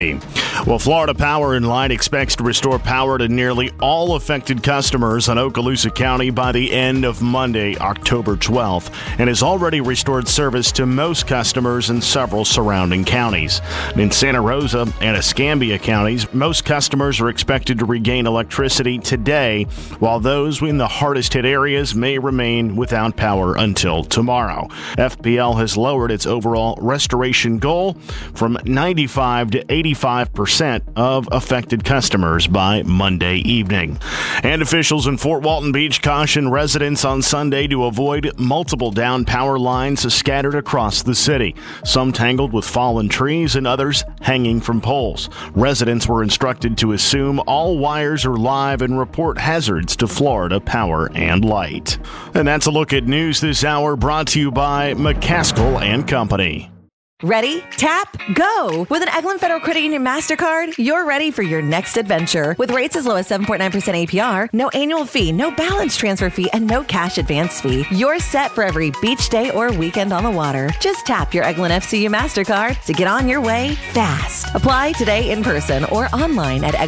Well, Florida Power and Light expects to restore power to nearly all affected customers in Okaloosa County by the end of Monday, October 12th, and has already restored service to most customers in several surrounding counties. In Santa Rosa and Escambia counties, most customers are expected to regain electricity today, while those in the hardest hit areas may remain without power until tomorrow. FPL has lowered its overall restoration goal from 95 to 85% of affected customers by Monday evening. And officials in Fort Walton Beach caution residents on Sunday to avoid multiple down power lines scattered across the city, some tangled with fallen trees and others hanging from poles. Residents were instructed to assume all wires are live and report hazards to Florida Power and Light. And that's a look at news this hour, brought to you by McCaskill and Company. Ready? Tap, go! With an Eglin Federal Credit Union MasterCard, you're ready for your next adventure. With rates as low as 7.9% APR, no annual fee, no balance transfer fee, and no cash advance fee. You're set for every beach day or weekend on the water. Just tap your Eglin FCU MasterCard to get on your way fast. Apply today in person or online at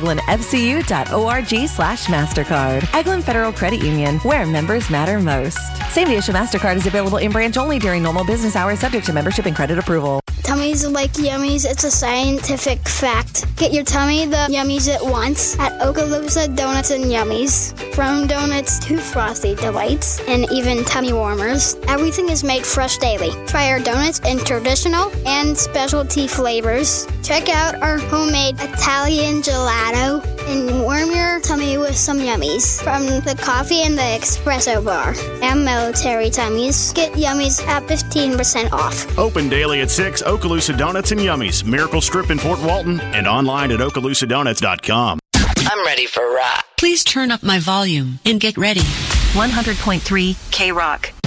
eglinfcu.org/MasterCard. Eglin Federal Credit Union, where members matter most. Same-day issue MasterCard is available in branch only during normal business hours, subject to membership and credit approval. Tummies are like yummies. It's a scientific fact. Get your tummy the yummies at once at Okaloosa Donuts and Yummies. From donuts to frosty delights and even tummy warmers, everything is made fresh daily. Try our donuts in traditional and specialty flavors. Check out our homemade Italian gelato and warm your tummy with some yummies from the coffee and the espresso bar. And military tummies, get yummies at 15% off. Open daily at 6, Okaloosa Donuts and Yummies, Miracle Strip in Fort Walton, and online at okaloosadonuts.com. I'm ready for rock. Please turn up my volume and get ready. 100.3 K-Rock.